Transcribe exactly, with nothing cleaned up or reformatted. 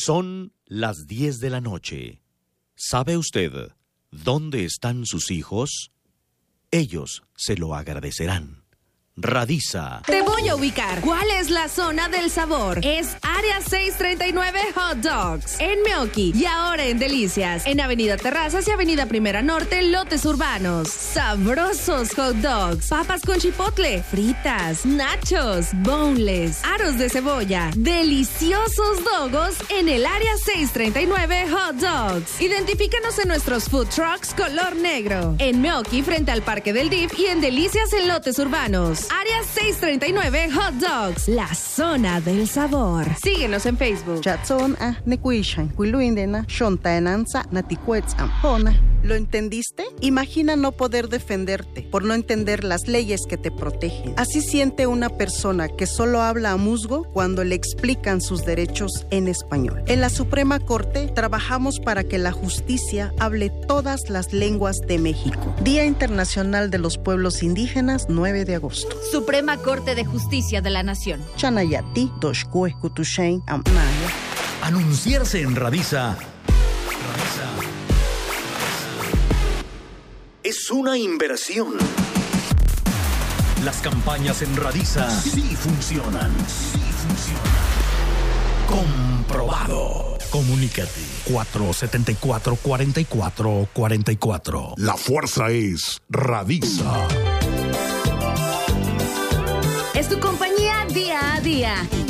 Son las diez de la noche. ¿Sabe usted dónde están sus hijos? Ellos se lo agradecerán. Radisa. Te voy a ubicar. ¿Cuál es la zona del sabor? Es Área seiscientos treinta y nueve Hot Dogs en Meoqui y ahora en Delicias, en Avenida Terrazas y Avenida Primera Norte, lotes urbanos. Sabrosos hot dogs, papas con chipotle, fritas, nachos, boneless, aros de cebolla, deliciosos dogos en el Área seiscientos treinta y nueve Hot Dogs. Identifícanos en nuestros food trucks color negro, en Meoqui frente al Parque del D I F y en Delicias en lotes urbanos. Área seiscientos treinta y nueve Hot Dogs, la zona del sabor. Síguenos en Facebook. Chatson a Nekuishan, Quiluindena, Shontaenanza, Naticuetzam, Hona. ¿Lo entendiste? Imagina no poder defenderte por no entender las leyes que te protegen. Así siente una persona que solo habla a musgo cuando le explican sus derechos en español. En la Suprema Corte trabajamos para que la justicia hable todas las lenguas de México. Día Internacional de los Pueblos Indígenas, nueve de agosto. Suprema Corte de Justicia de la Nación. Chanayati, Doshkue, Kutushain, Amnaya. Anunciarse en Radisa es una inversión. Las campañas en Radisa sí funcionan. Sí funcionan. Comprobado. Comunícate. cuatro siete cuatro, cuatro cuatro cuatro cuatro. La fuerza es Radisa. Es tu compañía día a día.